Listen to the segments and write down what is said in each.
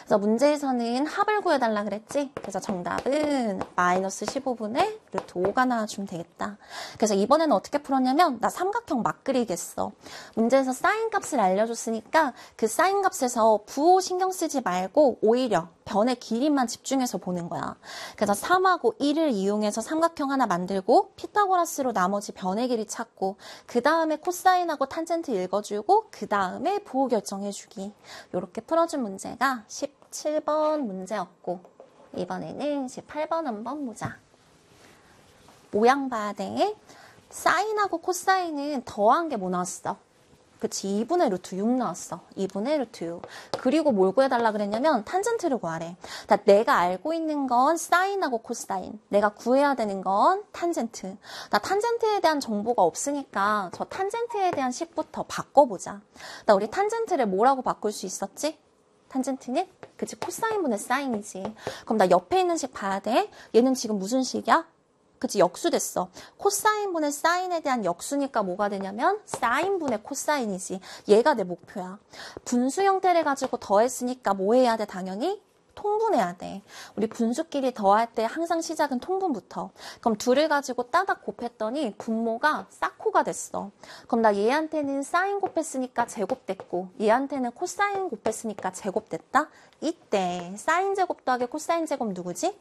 그래서 문제에서는 합을 구해달라 그랬지? 그래서 정답은 마이너스 15분의 루트 5가 나와주면 되겠다. 그래서 이번에는 어떻게 풀었냐면 나 삼각형 막 그리겠어. 문제에서 사인 값을 알려줬으니까 그 사인 값에서 부호 신경 쓰지 말고 오히려 변의 길이만 집중해서 보는 거야. 그래서 3하고 1을 이용해서 삼각형 하나 만들고 피타고라스로 나머지 변의 길이 찾고 그 다음에 코사인하고 탄젠트 읽어주고 그 다음에 부호 결정해주기. 이렇게 풀어준 문제가 17번 문제였고 이번에는 18번 한번 보자. 모양 봐야 돼. 사인하고 코사인은 더한 게 뭐 나왔어? 그치, 2분의 루트 6 나왔어. 2분의 루트 6. 그리고 뭘 구해달라 그랬냐면 탄젠트를 구하래. 그러니까 내가 알고 있는 건 사인하고 코사인. 내가 구해야 되는 건 탄젠트. 나 탄젠트에 대한 정보가 없으니까 저 탄젠트에 대한 식부터 바꿔보자. 나 우리 탄젠트를 뭐라고 바꿀 수 있었지? 탄젠트는? 그치, 코사인분의 사인이지. 그럼 나 옆에 있는 식 봐야 돼. 얘는 지금 무슨 식이야? 그치, 역수됐어. 코사인분의 사인에 대한 역수니까 뭐가 되냐면 사인분의 코사인이지. 얘가 내 목표야. 분수 형태를 가지고 더했으니까 뭐 해야 돼? 당연히 통분해야 돼. 우리 분수끼리 더할 때 항상 시작은 통분부터. 그럼 둘을 가지고 따닥 곱했더니 분모가 싹코가 됐어. 그럼 나 얘한테는 사인 곱했으니까 제곱됐고 얘한테는 코사인 곱했으니까 제곱됐다? 이때 사인 제곱 더하기 코사인 제곱 누구지?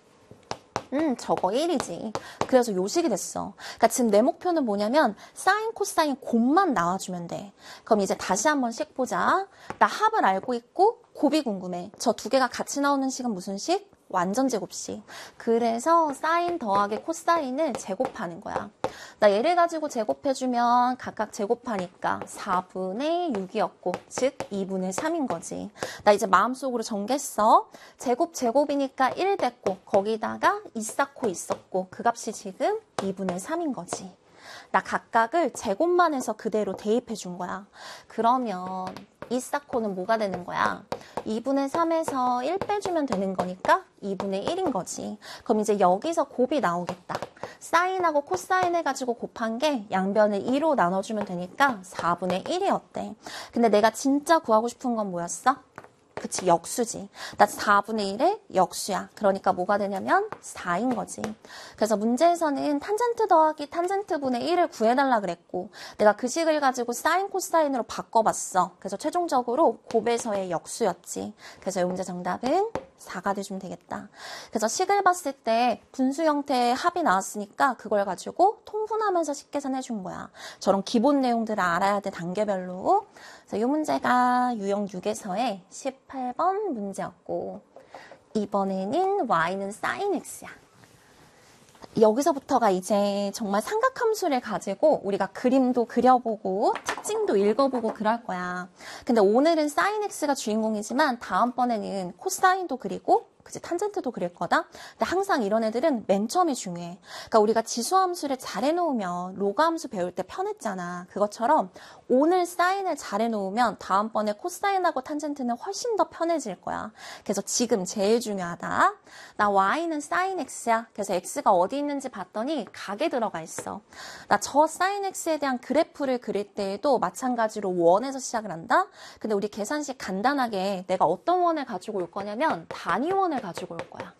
저거 1이지. 그래서 요식이 됐어. 그러니까 지금 내 목표는 뭐냐면 사인, 코사인 곱만 나와주면 돼. 그럼 이제 다시 한번씩 보자. 나 합을 알고 있고 곱이 궁금해. 저 두 개가 같이 나오는 식은 무슨 식? 완전 제곱식. 그래서 사인 더하기 코사인을 제곱하는 거야. 나 얘를 가지고 제곱해주면 각각 제곱하니까 4분의 6이었고 즉 2분의 3인 거지. 나 이제 마음속으로 정겠어. 제곱이니까 1 됐고 거기다가 2사코 있었고 그 값이 지금 2분의 3인 거지. 나 각각을 제곱만 해서 그대로 대입해 준 거야. 그러면 2사코는 뭐가 되는 거야? 2분의 3에서 1 빼주면 되는 거니까 2분의 1인 거지. 그럼 이제 여기서 곱이 나오겠다. 사인하고 코사인 해가지고 곱한 게 양변을 2로 나눠주면 되니까 4분의 1이었대. 근데 내가 진짜 구하고 싶은 건 뭐였어? 그치, 역수지. 나 4분의 1의 역수야. 그러니까 뭐가 되냐면 4인 거지. 그래서 문제에서는 탄젠트 더하기 탄젠트 분의 1을 구해달라 그랬고 내가 그 식을 가지고 사인, 코사인으로 바꿔봤어. 그래서 최종적으로 곱에서의 역수였지. 그래서 이 문제 정답은 4가 돼주면 되겠다. 그래서 식을 봤을 때 분수 형태의 합이 나왔으니까 그걸 가지고 통분하면서 식 계산해준 거야. 저런 기본 내용들을 알아야 돼, 단계별로. 그래서 이 문제가 유형 6에서의 18번 문제였고 이번에는 y는 sin x야. 여기서부터가 이제 정말 삼각함수를 가지고 우리가 그림도 그려보고 특징도 읽어보고 그럴 거야. 근데 오늘은 sin x가 주인공이지만 다음번에는 코사인도 그리고 그치, 탄젠트도 그릴 거다. 근데 항상 이런 애들은 맨 처음이 중요해. 그러니까 우리가 지수함수를 잘 해놓으면 로가함수 배울 때 편했잖아. 그것처럼 오늘 사인을 잘 해놓으면 다음번에 코사인하고 탄젠트는 훨씬 더 편해질 거야. 그래서 지금 제일 중요하다. 나 y는 sin x야. 그래서 x가 어디 있는지 봤더니 각에 들어가 있어. 나 저 sin x에 대한 그래프를 그릴 때에도 마찬가지로 원에서 시작을 한다. 근데 우리 계산식 간단하게 내가 어떤 원을 가지고 올 거냐면 단위원을 가지고 올 거야.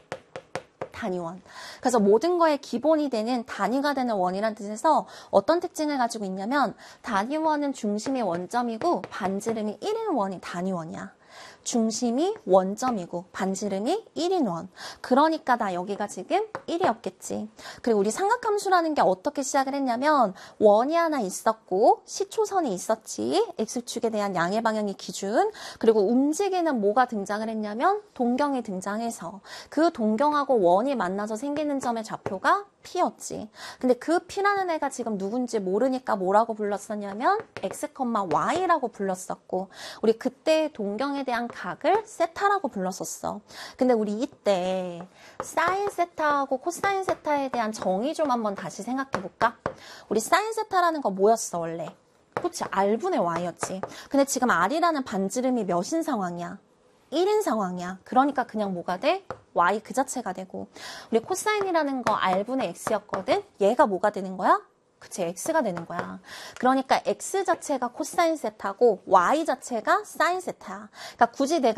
단위원. 그래서 모든 거의 기본이 되는 단위가 되는 원이란 뜻에서 어떤 특징을 가지고 있냐면 단위원은 중심이 원점이고 반지름이 1인 원이 단위원이야. 중심이 원점이고 반지름이 1인 원. 그러니까 나 여기가 지금 1이었겠지. 그리고 우리 삼각함수라는 게 어떻게 시작을 했냐면 원이 하나 있었고 시초선이 있었지. x축에 대한 양의 방향이 기준. 그리고 움직이는 뭐가 등장을 했냐면 동경이 등장해서 그 동경하고 원이 만나서 생기는 점의 좌표가 P였지. 근데 그 P라는 애가 지금 누군지 모르니까 뭐라고 불렀었냐면 x, y라고 불렀었고 우리 그때 동경에 대한 각을 세타라고 불렀었어. 근데 우리 이때 사인 세타하고 코사인 세타에 대한 정의 좀 한번 다시 생각해볼까? 우리 사인 세타라는 거 뭐였어 원래? 그치, R분의 Y였지. 근데 지금 R이라는 반지름이 몇인 상황이야? 1인 상황이야. 그러니까 그냥 뭐가 돼? Y 그 자체가 되고 우리 코사인이라는 거 R분의 X였거든? 얘가 뭐가 되는 거야? 그치, X가 되는 거야. 그러니까 X 자체가 코사인 세타고 Y 자체가 사인 세타야. 그러니까 굳이 내가